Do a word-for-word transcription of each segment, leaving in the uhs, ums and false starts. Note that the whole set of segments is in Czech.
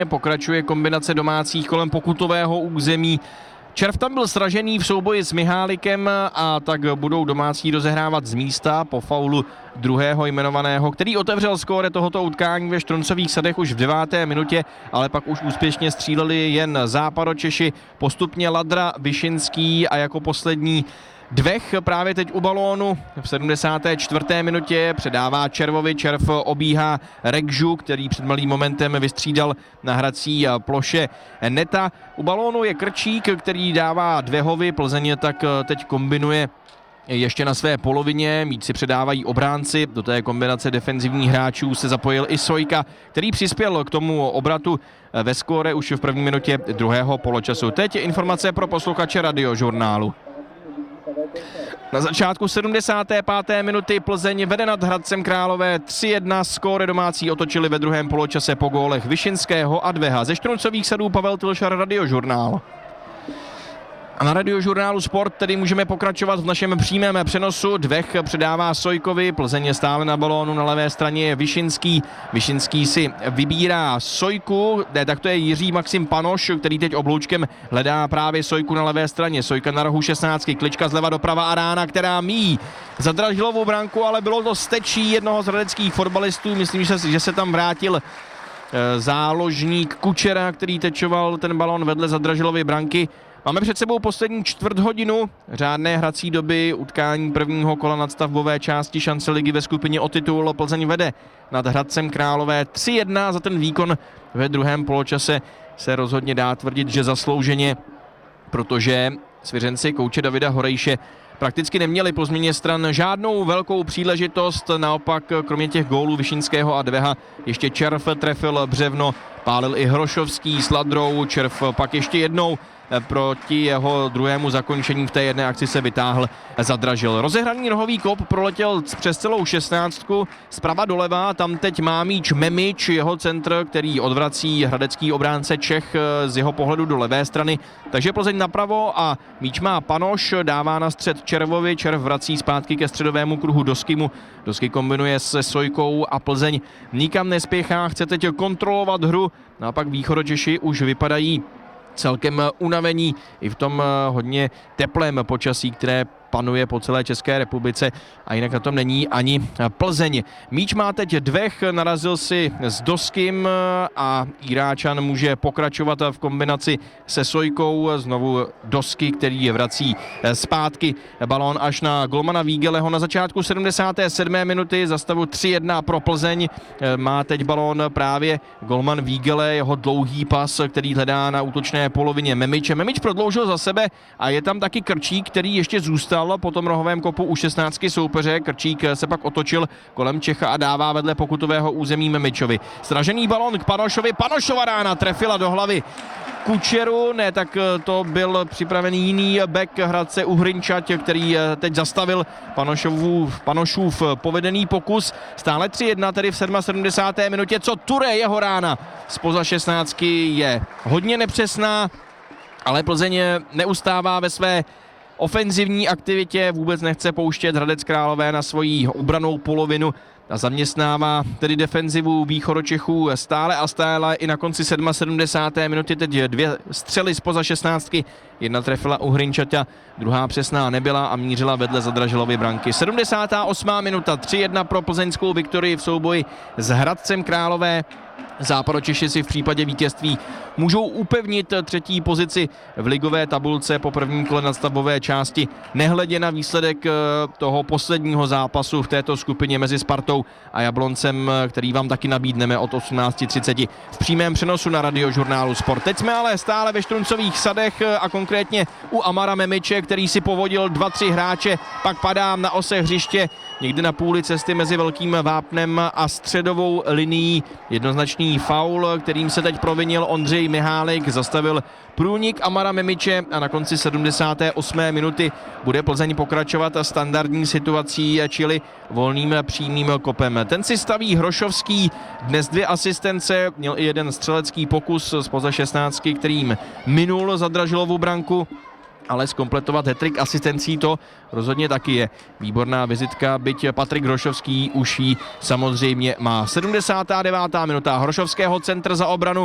Pokračuje kombinace domácích kolem pokutového území. Červ tam byl sražený v souboji s Mihálikem a tak budou domácí rozehrávat z místa po faulu druhého jmenovaného, který otevřel skóre tohoto utkání ve Štruncových sadech už v deváté minutě, ale pak už úspěšně stříleli jen Západočeši, postupně Ladra, Vyšinský a jako poslední Dvech právě teď u balónu v sedmdesáté čtvrté minutě předává Červovi, Červ obíhá Regžu, který před malým momentem vystřídal na hrací ploše Neta. U balónu je Krčík, který dává Dvehovi, Plzeň tak teď kombinuje ještě na své polovině, míč si předávají obránci, do té kombinace defenzivních hráčů se zapojil i Sojka, který přispěl k tomu obratu ve skóre už v první minutě druhého poločasu. Teď informace pro posluchače Radiožurnálu. Na začátku sedmdesáté páté minuty Plzeň vede nad Hradcem Králové tři jedna, skóre domácí otočili ve druhém poločase po gólech Vyšinského a Dveha. Ze Štruncových sadů Pavel Tilšar, Radiožurnál. A na Radiožurnálu Sport tedy můžeme pokračovat v našem přímém přenosu. Dvech předává Sojkovi, Plzeň je stále na balónu, na levé straně je Vyšinský. Vyšinský si vybírá Sojku, ne, tak to je Jiří Maxim Panoš, který teď obloučkem hledá právě Sojku na levé straně. Sojka na rohu šestnáctky, klička zleva doprava a rána, která míjí Zadražilovou branku, ale bylo to stečí jednoho z hradeckých fotbalistů. Myslím, že se, že se tam vrátil záložník Kučera, který tečoval ten balón vedle Zadražilovy branky. Máme před sebou poslední čtvrt hodinu řádné hrací doby utkání prvního kola nadstavbové části šance ligy ve skupině o titul. Plzeň vede nad Hradcem Králové tři jedna, za ten výkon ve druhém poločase se rozhodně dá tvrdit, že zaslouženě, protože svěřenci kouče Davida Horejše prakticky neměli po změně stran žádnou velkou příležitost, naopak kromě těch gólů Vyšinského a Dveha ještě Červ trefil břevno, pálil i Hrošovský s Ladrou, Červ pak ještě jednou proti jeho druhému zakončení v té jedné akci se vytáhl Zadražil. Rozehraný rohový kop proletěl přes celou šestnáctku zprava doleva, tam teď má míč Memič, jeho centr, který odvrací hradecký obránce Čech z jeho pohledu do levé strany, takže Plzeň napravo a míč má Panoš, dává na střed Červovi, Červ vrací zpátky ke středovému kruhu Doskymu, Dosky kombinuje se Sojkou a Plzeň nikam nespěchá, chce teď kontrolovat hru, no a pak Východočeši už vypadají celkem unavení i v tom hodně teplém počasí, které panuje po celé České republice a jinak na tom není ani Plzeň. Míč má teď Dvech, narazil si s Doskym a Jiráčan může pokračovat v kombinaci se Sojkou, znovu Dosky, který je vrací zpátky. Balón až na golmana Vígeleho na začátku sedmdesáté sedmé minuty za stavu tři jedna pro Plzeň. Má teď balón právě golman Vígele, jeho dlouhý pas, který hledá na útočné polovině Memiče. Memič prodloužil za sebe a je tam taky Krčík, který ještě zůstal po tom rohovém kopu u šestnáctky soupeře. Krčík se pak otočil kolem Čecha a dává vedle pokutového území Memičovi. Stražený balón k Panošovi, Panošova rána trefila do hlavy Kučeru, ne, tak to byl připravený jiný back Hradce Uhrinčať, který teď zastavil Panošovův, Panošův povedený pokus. Stále tři jedna, tedy v sedmdesáté sedmé minutě, co Ture, jeho rána spoza šestnáctky je hodně nepřesná, ale Plzeň neustává ve své ofenzivní aktivitě, vůbec nechce pouštět Hradec Králové na svoji obranou polovinu a zaměstnává tedy defenzivu Východočechů stále a stále. I na konci sedmdesáté sedmé minuty teď dvě střely spoza šestnáctky. Jedna trefila u Hrinčata, druhá přesná nebyla a mířila vedle Zadražilovy branky. sedmdesátá osmá minuta, tři jedna pro plzeňskou viktorii v souboji s Hradcem Králové. Západočeši si v případě vítězství můžou upevnit třetí pozici v ligové tabulce po prvním kole nadstavbové části, nehledě na výsledek toho posledního zápasu v této skupině mezi Spartou a Jabloncem, který vám taky nabídneme od osmnáct třicet v přímém přenosu na Radiožurnálu Sport. Teď jsme ale stále ve Štruncových sadech a konkrétně u Amara Memiče, který si povodil dva tři hráče, pak padá na ose hřiště někde na půli cesty mezi Velkým Vápnem a středovou linií. Jednoznačný faul, kterým se teď provinil Ondřej Mihálik, zastavil průnik Amara Memiče a na konci sedmdesáté osmé minuty bude Plzeň pokračovat standardní situací, čili volným přímým kopem. Ten si staví Hrošovský, dnes dvě asistence, měl i jeden střelecký pokus spoza šestnáctky, kterým minul Zadražilovu branku, ale zkompletovat hat-trick asistencí to rozhodně taky je výborná vizitka, byť Patrik Hrošovský už ji samozřejmě má. sedmdesátá devátá minuta, Hrošovského centr za obranu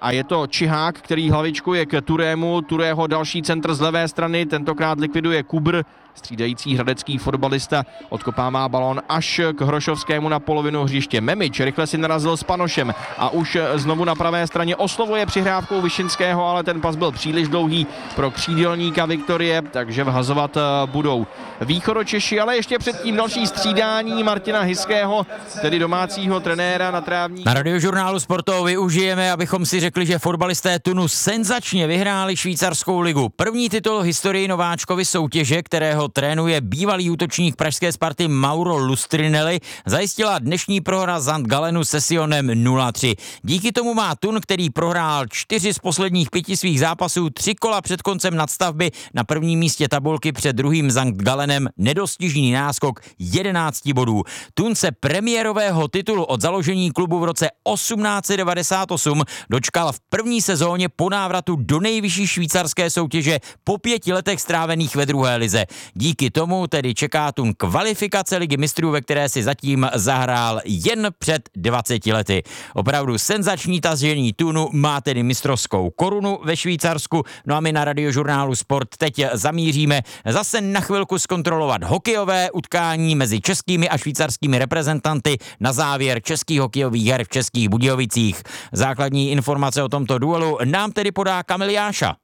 a je to Čihák, který hlavičkuje k Turému. Turého další centr z levé strany, tentokrát likviduje Kubr. Střídající hradecký fotbalista odkopává balón až k Hrošovskému na polovinu hřiště. Memič rychle si narazil s Panošem a už znovu na pravé straně oslovuje přihrávkou Vyšinského, ale ten pas byl příliš dlouhý pro křídelníka Viktorie, takže vhazovat budou Východočeši, ale ještě předtím další střídání Martina Hyského, tedy domácího trenéra na trávníku. Na Radiožurnálu Sportovo využijeme, abychom si řekli, že fotbalisté Thunu senzačně vyhráli švýcarskou ligu. První titul v historii nováčkovy soutěže, kterého trénuje bývalý útočník pražské Sparty Mauro Lustrinelli, zajistila dnešní prohra Sankt Gallenu se Sionem nula tři. Díky tomu má Thun, který prohrál čtyři z posledních pěti svých zápasů, tři kola před koncem nadstavby, na prvním místě tabulky před druhým Sankt Gallenem nedostižný náskok jedenácti bodů. Thun se premiérového titulu od založení klubu v roce osmnáct set devadesát osm dočkal v první sezóně po návratu do nejvyšší švýcarské soutěže po pěti letech strávených ve druhé lize. Díky tomu tedy čeká Thun kvalifikace ligy mistrů, ve které si zatím zahrál jen před dvaceti lety. Opravdu senzační tažení Thunu má tedy mistrovskou korunu ve Švýcarsku. No a my na Radiožurnálu Sport teď zamíříme zase na chvilku zkontrolovat hokejové utkání mezi českými a švýcarskými reprezentanty na závěr českých hokejových her v Českých Budějovicích. Základní informace o tomto duelu nám tedy podá Kamil Jáša.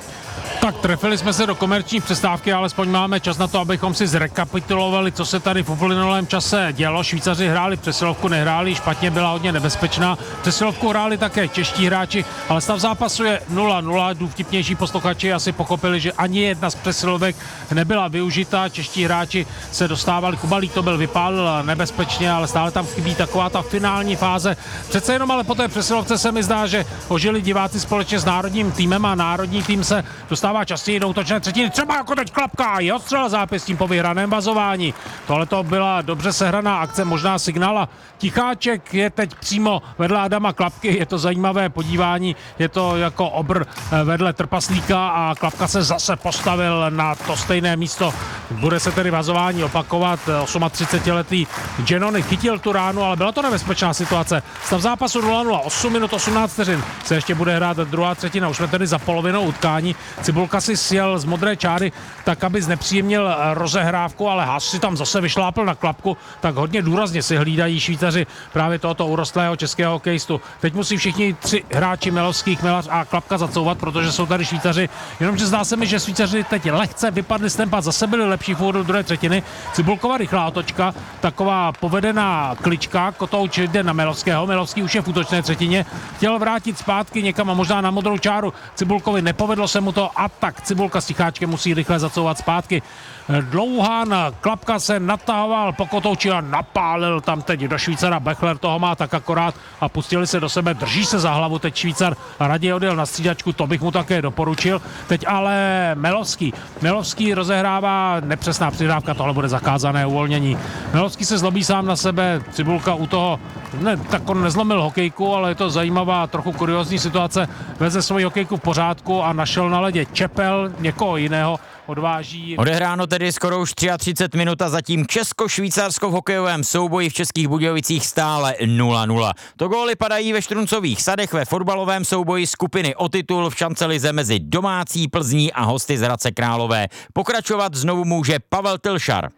Tak trefili jsme se do komerční přestávky, alespoň máme čas na to, abychom si zrekapitulovali, co se tady v uplynulém čase dělo. Švýcaři hráli přesilovku, nehráli špatně, byla hodně nebezpečná. Přesilovku hráli také čeští hráči, ale stav zápasu je nula nula. Důvtipnější posluchači asi pochopili, že ani jedna z přesilovek nebyla využita. Čeští hráči se dostávali, Kubalík to byl, vypálil nebezpečně, ale stále tam chybí taková ta finální fáze. Přece jenom ale po té přesilovce se mi zdá, že ožili diváci společně s národním týmem a národní tým se dostává častěji do útočné třetiny, třeba jako teď Klapka, je odstřel zápěstím po vyhraném bazování. Tohle to byla dobře sehraná akce, možná signála. Ticháček je teď přímo vedle Adama Klapky, je to zajímavé podívání, je to jako obr vedle trpaslíka a Klapka se zase postavil na to stejné místo. Bude se tedy vazování opakovat, třicetiosmiletý Genony chytil tu ránu, ale byla to nebezpečná situace. Stav zápasu nula nula, osm minut osmnáct vteřin se ještě bude hrát druhá třetina, už jsme tedy za polovinou utkání. Cibulka si sjel z modré čáry tak, aby znepříjemnil rozehrávku, ale Haas si tam zase vyšlápl na Klapku, tak hodně důrazně si hlídají Švýcaři právě tohoto urostlého českého hokejistu. Teď musí všichni tři hráči Milovský, Chmelař a Klapka zacouvat, protože jsou tady Švýcaři. Jenomže zdá se mi, že Švýcaři teď lehce vypadli z tempa, zase byli lepší v úvodu druhé třetiny. Cibulkova rychlá otočka, taková povedená klička, Kotouč jde na Milovského, Milovský už je v útočné třetině, chtěl vrátit zpátky někam a možná na modrou čáru. Cibulkovi nepovedlo se mu to a tak Cibulka s Ticháčkem musí rychle zacouvat zpátky. Dlouhán Klapka se natahoval po Kotouči a napálil tam teď do Švýcara. Bechler toho má tak akorát a pustili se do sebe. Drží se za hlavu teď Švýcar a raději odjel na střídačku, to bych mu také doporučil. Teď ale Melovský. Melovský rozehrává nepřesná přihrávka, tohle bude zakázané uvolnění. Melovský se zlobí sám na sebe, Cibulka u toho, ne, tak on nezlomil hokejku, ale je to zajímavá, trochu kuriózní situace. Veze svoji hokejku v pořádku a našel na ledě Čepel, někoho jiného odváží. Odehráno tedy skoro už třicet tři minut a zatím Česko-Švýcarsko v hokejovém souboji v Českých Budějovicích stále nula nula. To góly padají ve Štruncových sadech ve fotbalovém souboji skupiny o titul v šancelize mezi domácí Plzní a hosty z Hradce Králové. Pokračovat znovu může Pavel Tylšar.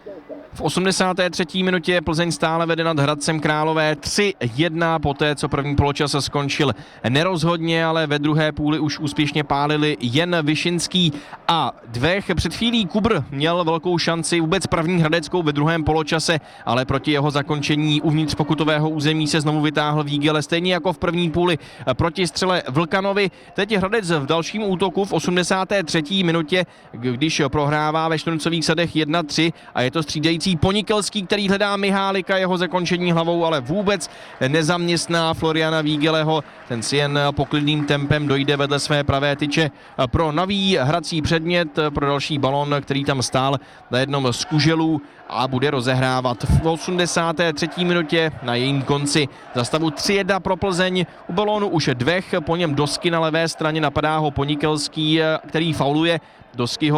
V osmdesáté třetí minutě Plzeň stále vede nad Hradcem Králové tři jedna poté, co první poločas skončil nerozhodně, ale ve druhé půli už úspěšně pálili jen Vyšinský a Dvech. Před chvílí Kubr měl velkou šanci, vůbec první hradeckou ve druhém poločase, ale proti jeho zakončení uvnitř pokutového území se znovu vytáhl Vígele, stejně jako v první půli proti střele Vlkanovi. Teď je Hradec v dalším útoku v osmdesáté třetí minutě, když prohrává ve Štruncových sadech jedna tři a je to střídající Ponikelský, který hledá Mihálika, jeho zakončení hlavou, ale vůbec nezaměstná Floriana Vígeleho. Ten si jen poklidným tempem dojde vedle své pravé tyče pro nový hrací předmět, pro další balon, který tam stál na jednom z kuželů a bude rozehrávat v osmdesáté třetí minutě na jejím konci. Za stavu tři jedna pro Plzeň. U balónu už Dvech, po něm Dosky na levé straně, napadá ho Ponikelský, který fauluje Doskyho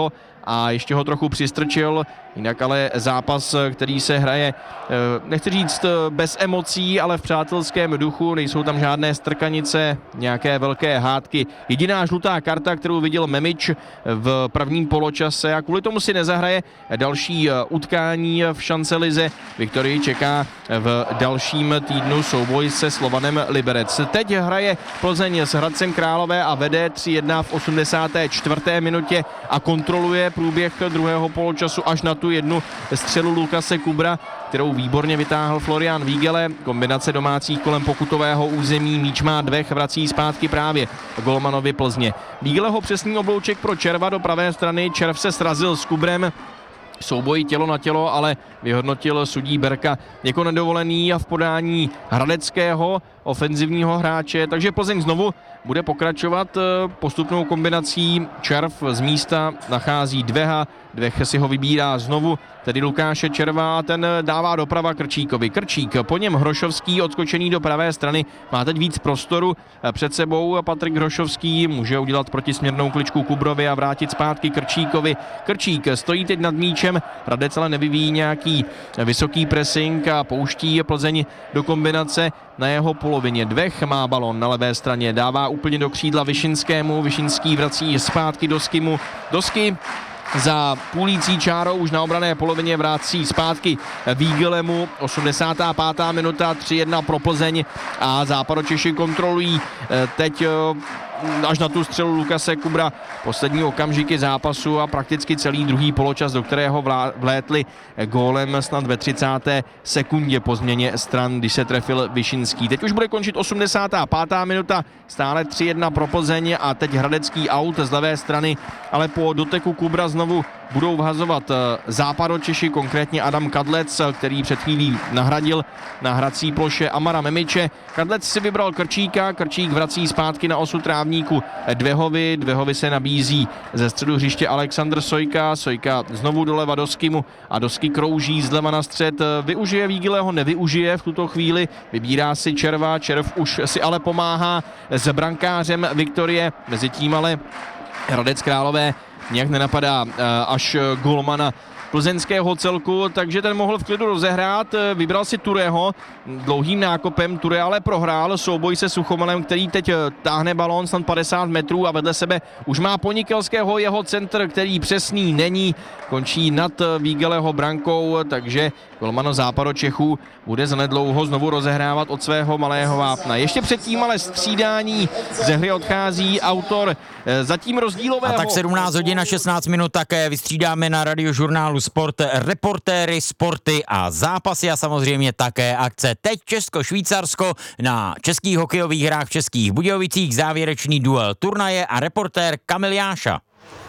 a ještě ho trochu přistrčil. Jinak ale zápas, který se hraje, nechci říct bez emocí, ale v přátelském duchu, nejsou tam žádné strkanice, nějaké velké hádky. Jediná žlutá karta, kterou viděl Memič v prvním poločase a kvůli tomu si nezahraje další utkání v šancelize. Viktorii čeká v dalším týdnu souboj se Slovanem Liberec. Teď hraje Plzeň s Hradcem Králové a vede tři jedna v osmdesáté čtvrté minutě a kontroluje průběh druhého poločasu až na tu jednu střelu Lukase Kubra, kterou výborně vytáhl Florian Vígele. Kombinace domácích kolem pokutového území, míč má dvech, vrací zpátky právě golmanovi Plzně. Vígeleho přesný oblouček pro Červa do pravé strany, Červ se srazil s Kubrem, souboj tělo na tělo, ale vyhodnotil sudí Berka jako nedovolený a v podání hradeckého ofenzivního hráče, takže Plzeň znovu bude pokračovat postupnou kombinací. Červ z místa nachází Dveha, Dvech si ho vybírá znovu, tedy Lukáše Červa, a ten dává doprava Krčíkovi. Krčík, po něm Hrošovský, odskočený do pravé strany, má teď víc prostoru před sebou. Patrik Hrošovský může udělat protisměrnou kličku Kubrovi a vrátit zpátky Krčíkovi. Krčík stojí teď nad míčem, Hradec ale nevyvíjí nějaký vysoký pressing a pouští Plzeň do kombinace na jeho polovině. Dvech má balon na levé straně, dává úplně do křídla Vyšinskému, Vyšinský vrací zpátky do Skimu. Dosky za půlící čárou už na obrané polovině vrací zpátky Vígelemu. osmdesátá pátá minuta, tři jedna pro Plzeň a Západočeši kontrolují teď až na tu střelu Lukase Kubra poslední okamžiky zápasu a prakticky celý druhý poločas, do kterého vlétli gólem snad ve třicáté sekundě po změně stran, když se trefil Vyšinský. Teď už bude končit osmdesátá pátá minuta, stále tři jedna pro Plzeň a teď hradecký aut z levé strany, ale po doteku Kubra znovu budou vhazovat Západočeši, konkrétně Adam Kadlec, který před chvílí nahradil na hrací ploše Amara Memiče. Kadlec si vybral Krčíka, Krčík vrací zpátky na osu trávníku Dvehovi, Dvehovi se nabízí ze středu hřiště Alexandr Sojka, Sojka znovu doleva do Skimu a Dosky krouží zleva na střed, využije Vígileho, nevyužije v tuto chvíli, vybírá si Červa, Červ už si ale pomáhá s brankářem Viktorie, mezi tím ale Hradec Králové nějak nenapadá až golmana plzeňského celku, takže ten mohl v klidu rozehrát, vybral si Tureho dlouhým nákopem, Ture ale prohrál souboj se Suchomalem, který teď táhne balón snad padesát metrů a vedle sebe už má Ponikelského, jeho centr, který přesný není, končí nad Vígeleho brankou, takže golman Západočechů bude zanedlouho znovu rozehrávat od svého malého vápna. Ještě předtím ale střídání, ze hry odchází autor zatím rozdílového. A tak sedmnáct hodin a šestnáct minut také vystřídáme na Radiožurnálu Sport reportéry, sporty a zápasy a samozřejmě také akce. Teď Česko-Švýcarsko na českých hokejových hrách v Českých Budějovicích, závěrečný duel turnaje a reportér Kamil Jáša.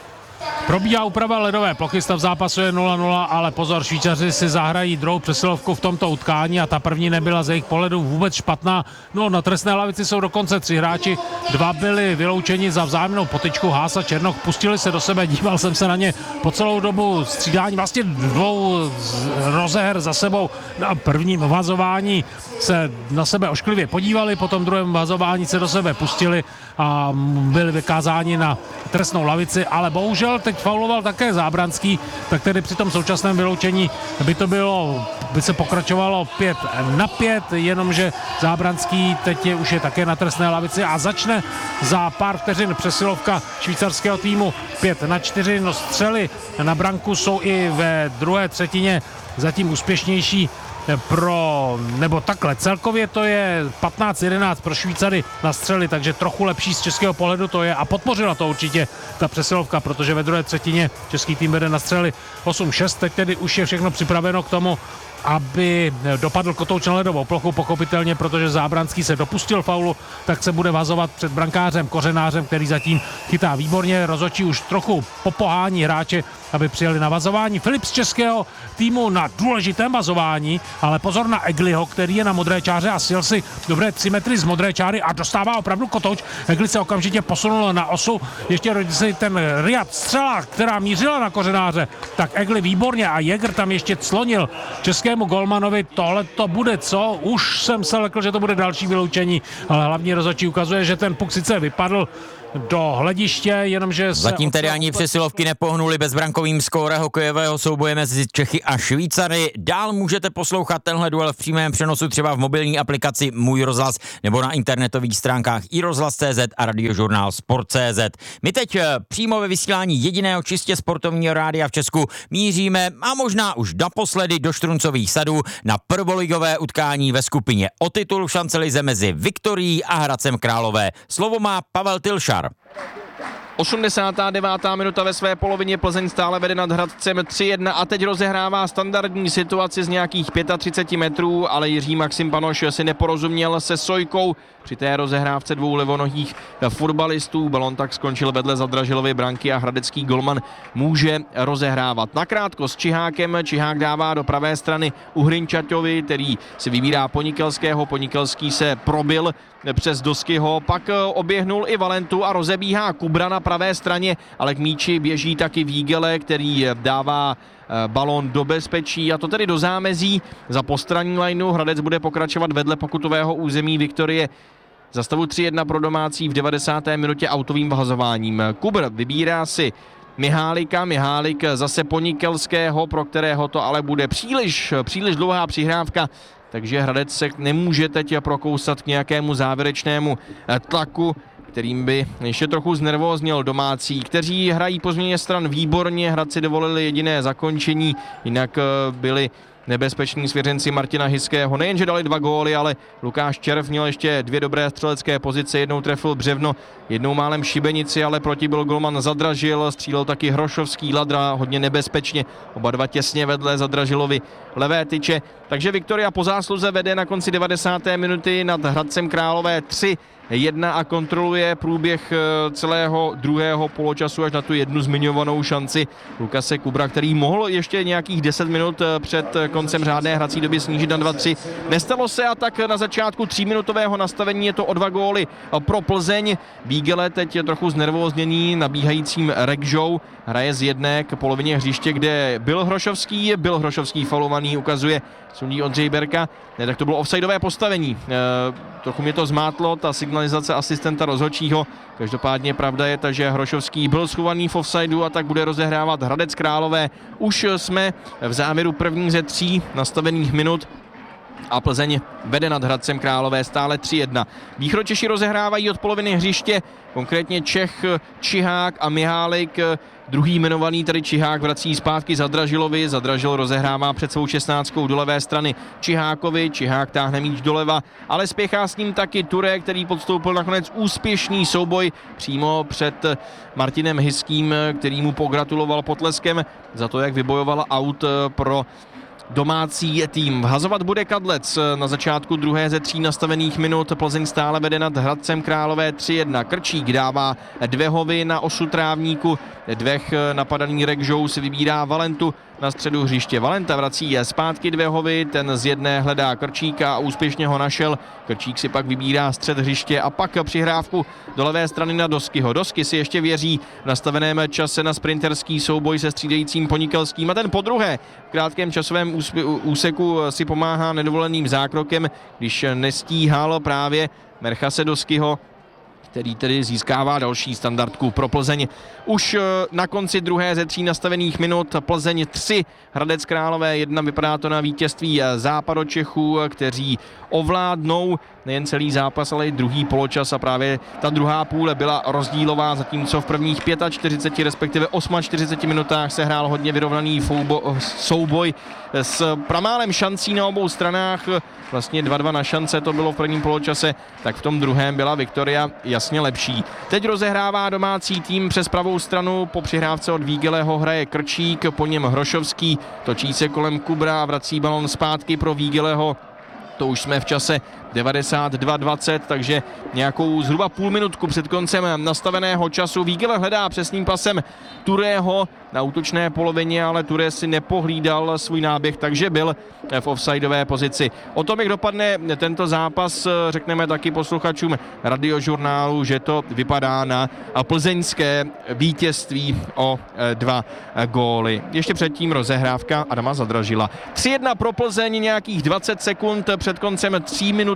Probíhá úprava ledové plochy, stav zápasu je nula nula, ale pozor, Švýcaři si zahrají druhou přesilovku v tomto utkání a ta první nebyla z jejich pohledu vůbec špatná. No, na trestné lavici jsou dokonce tři hráči, dva byli vyloučeni za vzájemnou potyčku, Haas a Černoch pustili se do sebe, díval jsem se na ně po celou dobu střídání, vlastně dvou rozeher za sebou. Na prvním vazování se na sebe ošklivě podívali, potom druhém vazování se do sebe pustili a byli vykázáni na trestnou lavici, ale bohužel teď fauloval také Zábranský, tak tedy při tom současném vyloučení by to bylo, by se pokračovalo pět na pět, jenomže Zábranský teď je, už je také na trestné lavici a začne za pár vteřin přesilovka švýcarského týmu pět na čtyři, no střely na branku jsou i ve druhé třetině zatím úspěšnější pro, nebo takhle, celkově to je patnáct jedenáct pro Švýcary na střely, takže trochu lepší z českého pohledu to je a podpořila to určitě ta přesilovka, protože ve druhé třetině český tým vede na střely osm šest, teď tedy už je všechno připraveno k tomu, aby dopadl kotouč na ledovou plochu, pochopitelně, protože Zábranský se dopustil faulu, tak se bude vazovat před brankářem Kořenářem, který zatím chytá výborně, rozhodčí už trochu popohání hráče, aby přijeli na vazování. Filip z českého týmu na důležitém vazování, ale pozor na Egliho, který je na modré čáře a sjel si dobré tři metry z modré čáry a dostává opravdu kotouč. Egli se okamžitě posunul na osu, ještě si ten riad střela, která mířila na Kořenáře, tak Egli výborně a Jäger tam ještě clonil českému golmanovi, tohle to bude co? Už jsem se lekl, že to bude další vyloučení, ale hlavní rozhodčí ukazuje, že ten puk sice vypadl do hlediště, jenomže se... Zatím tedy ani přesilovky nepohnuli bezbrankovým skóre hokejového souboje mezi Čechy a Švýcary. Dál můžete poslouchat tenhle duel v přímém přenosu třeba v mobilní aplikaci Můj rozhlas nebo na internetových stránkách i rozhlas tečka cé zet a radiožurnál sport tečka cé zet. My teď přímo ve vysílání jediného čistě sportovního rádia v Česku míříme a možná už naposledy do Štruncových sadů na prvoligové utkání ve skupině o titul v šancelize mezi Viktorií a Hradcem Králové. Slovo má Pavel Tylšar. osmdesátá devátá minuta ve své polovině, Plzeň stále vede nad Hradcem tři jedna a teď rozehrává standardní situaci z nějakých třicet pět metrů, ale Jiří Maxim Panoš si neporozuměl se Sojkou při té rozehrávce dvou levonohých fotbalistů. Balon tak skončil vedle Zadražilovy branky a hradecký golman může rozehrávat. Nakrátko s Čihákem, Čihák dává do pravé strany Uhrinčaťovi, který si vybírá Ponikelského, Ponikelský se probil přes Doskyho, pak oběhnul i Valentu a rozebíhá Kubra na pravé straně, ale k míči běží taky Vígele, který dává balón do bezpečí a to tedy do zámezí za postranní lineu. Hradec bude pokračovat vedle pokutového území Viktorie. Za stavu tři jedna pro domácí v devadesáté minutě autovým vhazováním. Kubr vybírá si Mihálika, Mihálik zase Ponikelského, pro kterého to ale bude příliš, příliš dlouhá přihrávka, takže Hradec se nemůže teď prokousat k nějakému závěrečnému tlaku, kterým by ještě trochu znervóznil domácí, kteří hrají po změně stran výborně. Hradci dovolili jediné zakončení, jinak byli nebezpeční svěřenci Martina Hyského. Nejenže dali dva góly, ale Lukáš Červ měl ještě dvě dobré střelecké pozice. Jednou trefil břevno, jednou málem šibenici, ale proti byl golman Zadražil. Střílel taky Hrošovský, Ladra hodně nebezpečně. Oba dva těsně vedle Zadražilovi levé tyče. Takže Viktoria po zásluze vede na konci devadesáté minuty nad Hradcem Králové tři jedna a kontroluje průběh celého druhého poločasu až na tu jednu zmiňovanou šanci Lukase Kubra, který mohl ještě nějakých deset minut před koncem řádné hrací doby snížit na dva tři. Nestalo se a tak na začátku tříminutového nastavení je to o dva góly pro Plzeň. Vígele teď je trochu znervózněný nabíhajícím Regžou. Hraje z jedné k polovině hřiště, kde byl Hrošovský, byl Hrošovský faulovaný, ukazuje sudí Ondřej Berka. Ne, tak to bylo offsideové postavení. E, trochu mě to zmátlo, ta signalizace asistenta rozhodčího. Každopádně pravda je ta, že Hrošovský byl schovaný v offsideu a tak bude rozehrávat Hradec Králové. Už jsme v závěru prvních ze tří nastavených minut a Plzeň vede nad Hradcem Králové stále tři jedna. Východočeši rozehrávají od poloviny hřiště, konkrétně Čech, Čihák a Mihálik. Druhý jmenovaný, tady Čihák, vrací zpátky Zadražilovi. Zadražil rozehrává před svou šestnáctkou do levé strany Čihákovi. Čihák táhne míč doleva, ale spěchá s ním taky Ture, který podstoupil nakonec úspěšný souboj přímo před Martinem Hyským, který mu pogratuloval potleskem za to, jak vybojovala aut pro domácí tým. Vhazovat bude Kadlec na začátku druhé ze tří nastavených minut. Plzeň stále vede nad Hradcem Králové tři jedna. Krčík dává Dvehovi na osu trávníku. Dvech napadaný Regžou si vybírá Valentu na středu hřiště. Valenta vrací je zpátky Dvehovi, ten z jedné hledá Krčíka a úspěšně ho našel. Krčík si pak vybírá střed hřiště a pak přihrávku do levé strany na Doskyho. Dosky si ještě věří v nastaveném čase na sprinterský souboj se střídajícím Ponikelským a ten podruhé v krátkém časovém úseku si pomáhá nedovoleným zákrokem, když nestíhal právě Merchase Doskyho, který tedy získává další standardku pro Plzeň. Už na konci druhé ze tří nastavených minut Plzeň tři, Hradec Králové jedna. Vypadá to na vítězství Západočechů, kteří ovládnou nejen celý zápas, ale i druhý poločas a právě ta druhá půle byla rozdílová, zatímco v prvních čtyřiceti pěti, respektive čtyřiceti osmi minutách se hrál hodně vyrovnaný foubo, souboj s pramálem šancí na obou stranách, vlastně dva dva na šance to bylo v prvním poločase, tak v tom druhém byla Viktoria jasně lepší. Teď rozehrává domácí tým přes pravou stranu, po přihrávce od Vígeleho hraje Krčík, po něm Hrošovský, točí se kolem Kubra a vrací balon zpátky pro Vígeleho. To už jsme v čase devadesát dva dvacet, takže nějakou zhruba půl minutku před koncem nastaveného času. Vígele hledá přesným pasem Turého na útočné polovině, ale Ture si nepohlídal svůj náběh, takže byl v offsideové pozici. O tom, jak dopadne tento zápas, řekneme taky posluchačům radiožurnálu, že to vypadá na plzeňské vítězství o dva góly. Ještě předtím rozehrávka Adama Zadražila. tři jedna pro Plzeň, nějakých dvacet sekund před koncem tří minut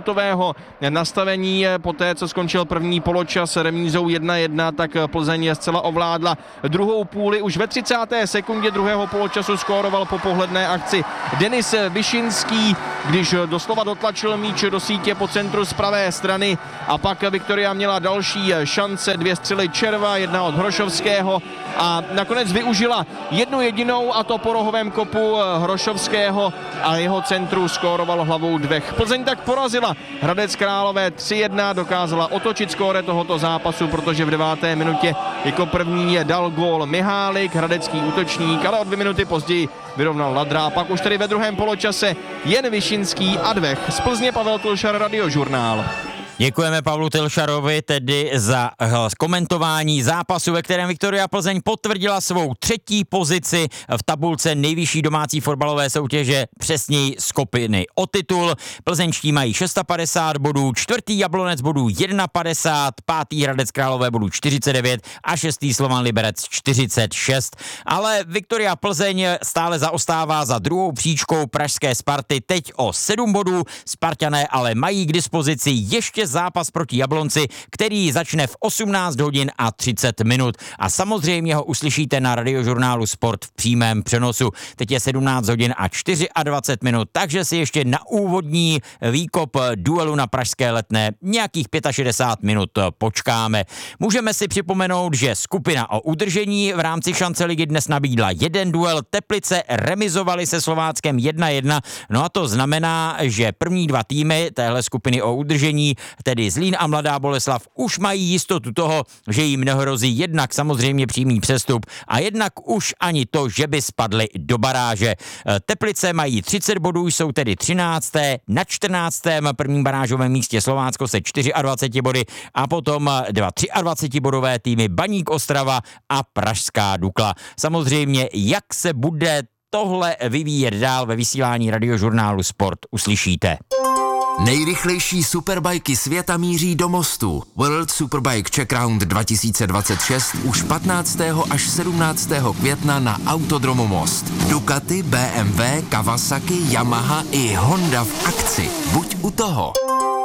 dvacetiminutového nastavení. Poté, co skončil první poločas remízou jedna jedna, tak Plzeň zcela ovládla druhou půli. Už ve třicáté sekundě druhého poločasu skóroval po pohledné akci Denis Višinský, když doslova dotlačil míč do sítě po centru z pravé strany, a pak Viktoria měla další šance, dvě střely Červa, jedna od Hrošovského, a nakonec využila jednu jedinou, a to po rohovém kopu Hrošovského, a jeho centru skóroval hlavou Dvech. Plzeň tak porazila Hradec Králové tři jedna, dokázala otočit skóre tohoto zápasu, protože v deváté minutě jako první dal gól Mihálik, hradecký útočník, ale o dvě minuty později vyrovnal Ladra. Pak už tedy ve druhém poločase jen Višinský a Dvech. Z Plzně Pavel Tulšar, Radiožurnál. Děkujeme Pavlu Tilšarovi tedy za komentování zápasu, ve kterém Viktoria Plzeň potvrdila svou třetí pozici v tabulce nejvyšší domácí fotbalové soutěže, přesněji skupiny o titul. Plzeňští mají padesát šest bodů, čtvrtý Jablonec bodů padesát jedna, pátý Hradec Králové bodů čtyřicet devět a šestý Slovan Liberec čtyřicet šest. Ale Viktoria Plzeň stále zaostává za druhou příčkou pražské Sparty, teď o sedm bodů. Spartané ale mají k dispozici ještě zápas proti Jablonci, který začne v osmnáct hodin a třicet minut. A samozřejmě ho uslyšíte na Radiožurnálu Sport v přímém přenosu. Teď je sedmnáct hodin a dvacet čtyři minut, takže si ještě na úvodní výkop duelu na pražské Letné nějakých šedesát pět minut počkáme. Můžeme si připomenout, že skupina o udržení v rámci šance ligy dnes nabídla jeden duel. Teplice remizovaly se Slováckem jedna jedna, no a to znamená, že první dva týmy téhle skupiny o udržení, tedy Zlín a Mladá Boleslav, už mají jistotu toho, že jim nehrozí jednak samozřejmě přímý přestup a jednak už ani to, že by spadli do baráže. Teplice mají třicet bodů, jsou tedy třinácté na čtrnáctém prvním barážovém místě Slovácko se dvaceti čtyřmi body a potom dva třiadvacetibodové týmy Baník Ostrava a Pražská Dukla. Samozřejmě, jak se bude tohle vyvíjet dál ve vysílání Radiožurnálu Sport, uslyšíte. Nejrychlejší superbajky světa míří do mostu. World Superbike Czech Round dva tisíce dvacet šest už patnáctého až sedmnáctého května na Autodromu Most. Ducati, B M W, Kawasaki, Yamaha i Honda v akci. Buď u toho.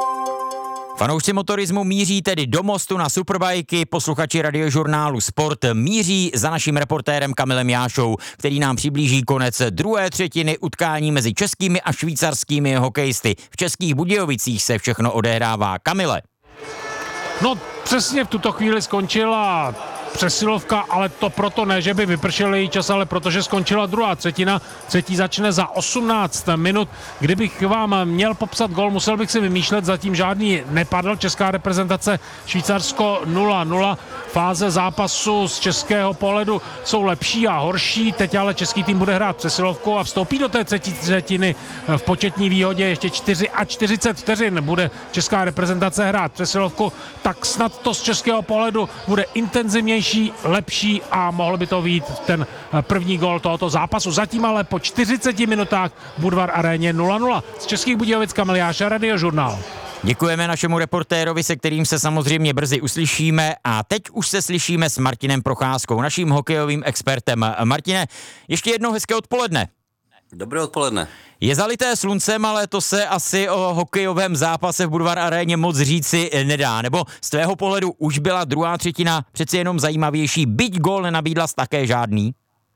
Fanoušci motorismu míří tedy do mostu na superbajky, posluchači Radiožurnálu Sport míří za naším reportérem Kamilem Jášou, který nám přiblíží konec druhé třetiny utkání mezi českými a švýcarskými hokejisty. V Českých Budějovicích se všechno odehrává. Kamile. No přesně v tuto chvíli skončila přesilovka, ale to proto ne, že by vypršel její čas, ale protože skončila druhá třetina. Třetí začne za osmnáct minut. Kdybych vám měl popsat gol, musel bych si vymýšlet, zatím žádný nepadl. Česká reprezentace Švýcarsko nula nula. Fáze zápasu z českého pohledu jsou lepší a horší. Teď ale český tým bude hrát přesilovku a vstoupí do té třetí třetiny v početní výhodě. Ještě čtyřicet čtyři vteřin bude česká reprezentace hrát přesilovku, tak snad to z českého pohledu bude intenzivnější, lepší a mohl by to být ten první gol tohoto zápasu. Zatím ale po čtyřiceti minutách v Budvar aréně nula nula. Z Českých Budějovic Kamil Jáša, Radiožurnál. Děkujeme našemu reportérovi, se kterým se samozřejmě brzy uslyšíme, a teď už se slyšíme s Martinem Procházkou, naším hokejovým expertem. Martine, ještě jednou hezké odpoledne. Dobré odpoledne. Je zalité sluncem, ale to se asi o hokejovém zápase v Budvar aréně moc říci nedá. Nebo z tvého pohledu už byla druhá třetina přeci jenom zajímavější, byť gól nenabídla také žádný?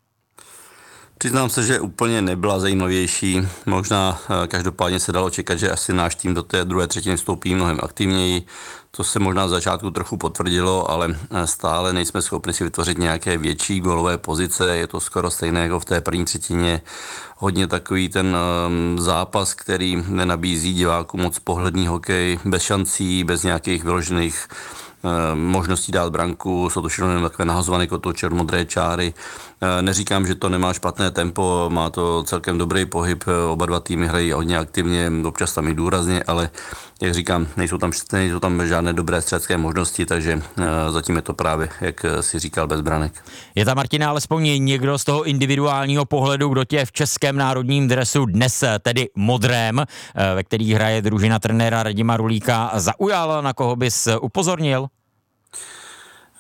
Přiznám se, že úplně nebyla zajímavější. Možná každopádně se dalo čekat, že asi náš tým do té druhé třetiny vstoupí mnohem aktivněji. To se možná z začátku trochu potvrdilo, ale stále nejsme schopni si vytvořit nějaké větší gólové pozice. Je to skoro stejné jako v té první třetině. Hodně takový ten um, zápas, který nenabízí divákům moc pohledný hokej, bez šancí, bez nějakých vyložených možností dát branku, jsou to všechno takové nahazované jako černomodré čáry. Neříkám, že to nemá špatné tempo, má to celkem dobrý pohyb, oba dva týmy hrají hodně aktivně, občas tam i důrazně, ale jak říkám, nejsou tam, nejsou tam žádné dobré střelecké možnosti, takže zatím je to právě, jak si říkal, bez branek. Je tam, Martina, alespoň někdo z toho individuálního pohledu, kdo tě v českém národním dresu dnes tedy modrém, ve který hraje družina trenéra Radima Rulíka, zaujal, na koho bys upozornil?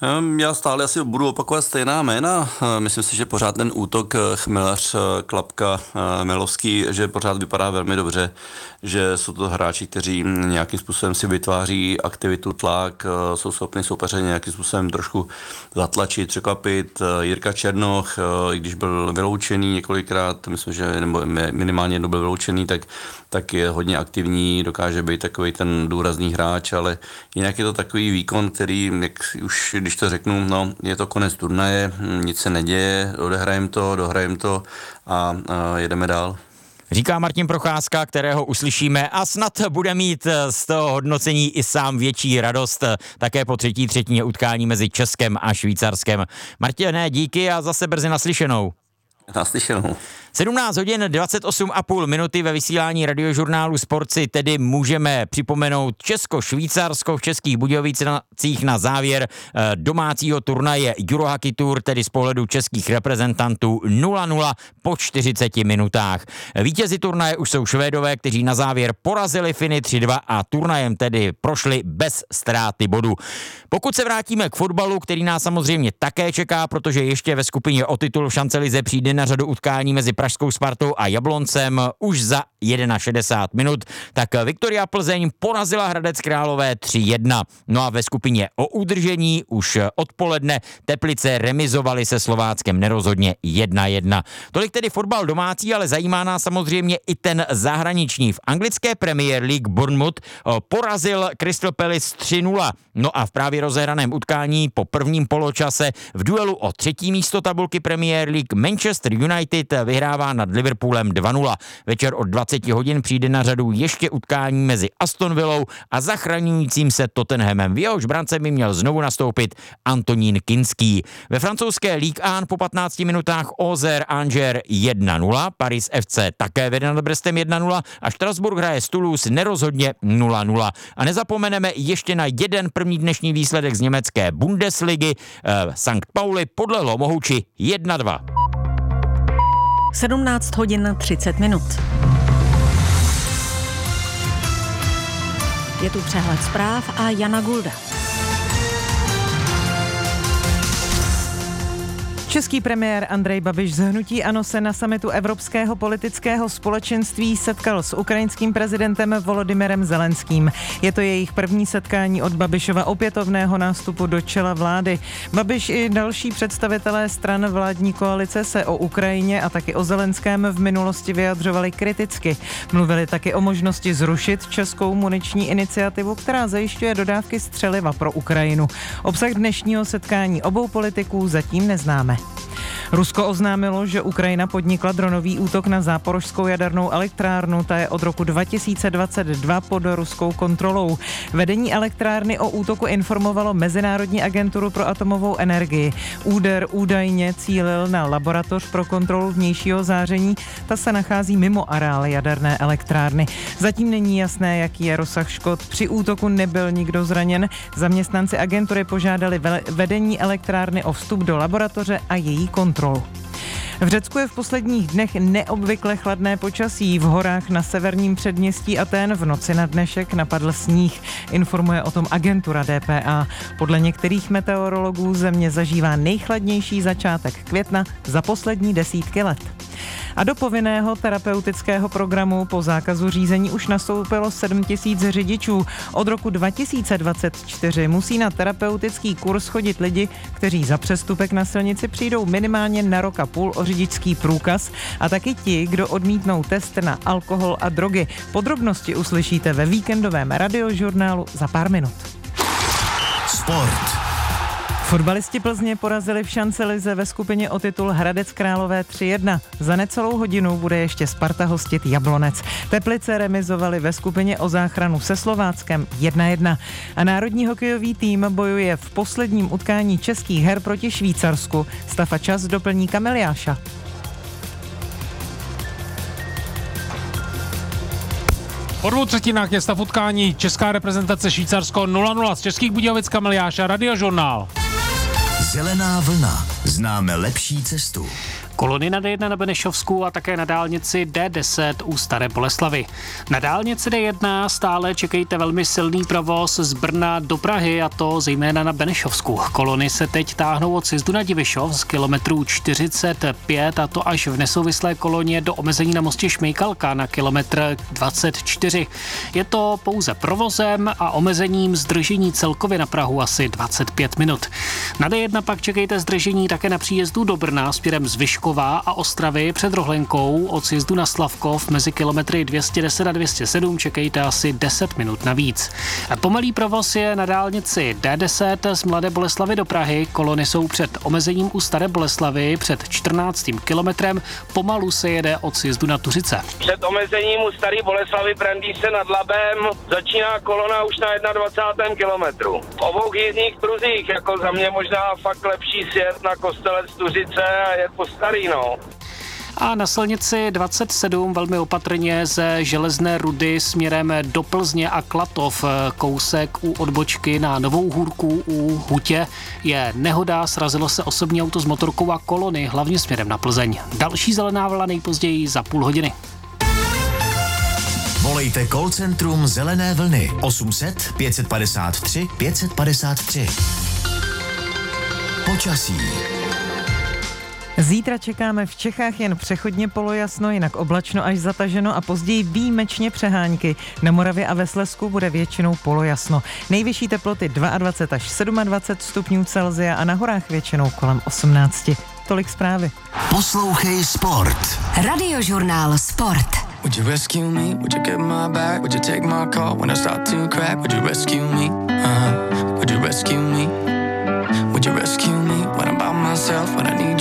Já stále asi budu opakovat stejná jména. Myslím si, že pořád ten útok Chmelař, Klapka, Melovský, že pořád vypadá velmi dobře, že jsou to hráči, kteří nějakým způsobem si vytváří aktivitu, tlak, jsou schopni soupeře nějakým způsobem trošku zatlačit, překvapit. Jirka Černoch, i když byl vyloučený několikrát, myslím, že nebo minimálně jednou byl vyloučený, tak, tak je hodně aktivní, dokáže být takový ten důrazný hráč, ale jinak je to takový výkon, který, jak už když to řeknu, no, je to konec turnaje, nic se neděje, odehrajeme to, dohrajeme to a, a jedeme dál. Říká Martin Procházka, kterého uslyšíme a snad bude mít z toho hodnocení i sám větší radost také po třetí třetině utkání mezi Českem a Švýcarskem. Martine, díky a zase brzy naslyšenou. Naslyšenou. sedmnáct hodin dvacet osm a půl minuty ve vysílání radiožurnálu Sport si tedy můžeme připomenout Česko-Švýcarsko v Českých Budějovicích na závěr domácího turnaje Eurohockey Tour, tedy z pohledu českých reprezentantů nula nula po čtyřiceti minutách. Vítězi turnaje už jsou Švédové, kteří na závěr porazili Finy tři dva a turnajem tedy prošli bez ztráty bodu. Pokud se vrátíme k fotbalu, který nás samozřejmě také čeká, protože ještě ve skupině o titul v Šancelize přijde na řadu utkání mezi Pražskou Spartou a Jabloncem už za šedesát jedna minut, tak Viktoria Plzeň porazila Hradec Králové tři jedna. No a ve skupině o udržení už odpoledne Teplice remizovaly se Slováckem nerozhodně jedna jedna. Tolik tedy fotbal domácí, ale zajímá nás samozřejmě i ten zahraniční. V anglické Premier League Bournemouth porazil Crystal Palace tři nula. No a v právě rozehraném utkání po prvním poločase v duelu o třetí místo tabulky Premier League Manchester United vyhrává nad Liverpoolem dva nula. Večer od dvacet hodin přijde na řadu ještě utkání mezi Aston Villou a zachraňujícím se Tottenhamem. V jehož brance by měl znovu nastoupit Antonín Kinský. Ve francouzské Ligue jedna po patnácti minutách Auxerre Angers jedna nula, Paris F C také vede nad Brestem jedna nula a Štrasburg hraje s Toulouse nerozhodně nula nula. A nezapomeneme ještě na jeden první dnešní výsledek z německé Bundesligy. Eh, Sankt Pauli podlehlo Mohuči jedna dva. sedmnáct hodin třicet minut. Je tu přehled zpráv a Jana Gulda. Český premiér Andrej Babiš z hnutí ANO se na summitu Evropského politického společenství setkal s ukrajinským prezidentem Volodymyrem Zelenským. Je to jejich první setkání od Babišova opětovného nástupu do čela vlády. Babiš i další představitelé stran vládní koalice se o Ukrajině a taky o Zelenském v minulosti vyjadřovali kriticky. Mluvili taky o možnosti zrušit českou muniční iniciativu, která zajišťuje dodávky střeliva pro Ukrajinu. Obsah dnešního setkání obou politiků zatím neznáme. Rusko oznámilo, že Ukrajina podnikla dronový útok na záporožskou jadernou elektrárnu. Ta je od roku dva tisíce dvacet dva pod ruskou kontrolou. Vedení elektrárny o útoku informovalo Mezinárodní agenturu pro atomovou energii. Úder údajně cílil na laboratoř pro kontrolu vnějšího záření. Ta se nachází mimo areál jaderné elektrárny. Zatím není jasné, jaký je rozsah škod. Při útoku nebyl nikdo zraněn. Zaměstnanci agentury požádali vedení elektrárny o vstup do laboratoře a její kontrolu. V Řecku je v posledních dnech neobvykle chladné počasí. V horách na severním předměstí Athén v noci na dnešek napadl sníh. Informuje o tom agentura D P A. Podle některých meteorologů země zažívá nejchladnější začátek května za poslední desítky let. A do povinného terapeutického programu po zákazu řízení už nastoupilo sedm tisíc řidičů. Od roku dva tisíce dvacet čtyři musí na terapeutický kurz chodit lidi, kteří za přestupek na silnici přijdou minimálně na rok a půl o řidičský průkaz a taky ti, kdo odmítnou test na alkohol a drogy. Podrobnosti uslyšíte ve víkendovém radiožurnálu za pár minut. Sport. Fotbalisti Plzně porazili v Šancelize ve skupině o titul Hradec Králové tři jedna. Za necelou hodinu bude ještě Sparta hostit Jablonec. Teplice remizovali ve skupině o záchranu se Slováckem jedna jedna. A národní hokejový tým bojuje v posledním utkání českých her proti Švýcarsku. Stav a čas doplní Kamil Jáša. Po dvou třetinách je stav utkání česká reprezentace Švýcarsko nula nula z Českých Budějovic. Kamil Jáša, Radiožurnál. Zelená vlna. Známe lepší cestu. Kolony na D jedna na Benešovsku a také na dálnici D deset u Staré Boleslavi. Na dálnici D jedna stále čekejte velmi silný provoz z Brna do Prahy, a to zejména na Benešovsku. Kolony se teď táhnou od sjezdu na Divišov z kilometru čtyřicet pět, a to až v nesouvislé koloně do omezení na mostě Šmejkalka na kilometr dvacet čtyři. Je to pouze provozem a omezením zdržení celkově na Prahu asi dvacet pět minut. Na D jedna pak čekejte zdržení také na příjezdu do Brna směrem z Vyškova a Ostravy před Rohlenkou. Od sjezdu na Slavkov mezi kilometry dvě stě deset a dvě stě sedm čekejte asi deset minut navíc. Pomalý provoz je na dálnici D deset z Mladé Boleslavi do Prahy. Kolony jsou před omezením u Staré Boleslavy před čtrnáctým kilometrem. Pomalu se jede od sjezdu na Tuřice. Před omezením u Staré Boleslavy Brandýse nad Labem začíná kolona už na dvacátém prvním kilometru. V obou jízdních pruzích, jako za mě možná fakt lepší sjet na Kostelec Tuřice a jet po starý, no. A na silnici dvacet sedm velmi opatrně ze Železné Rudy směrem do Plzně a Klatov. Kousek u odbočky na Novou Hůrku u Hutě je nehoda, srazilo se osobní auto s motorkou a kolony, hlavně směrem na Plzeň. Další zelená vlna nejpozději za půl hodiny. Volejte call centrum Zelené vlny osm set pět padesát tři pět padesát tři. Počasí. Zítra čekáme v Čechách jen přechodně polojasno, jinak oblačno až zataženo a později výjimečně přehánky. Na Moravě a ve Slezsku bude většinou polojasno. Nejvyšší teploty dvacet dva až dvacet sedm stupňů Celsia a na horách většinou kolem osmnáct. Tolik zprávy. Poslouchej Sport. Radiožurnál Sport. Would you rescue me? Would you get my back? Would you take my call when I start to crack? Would you rescue me? Uh-huh. Would you rescue me? Would you rescue me when I'm by myself, when I need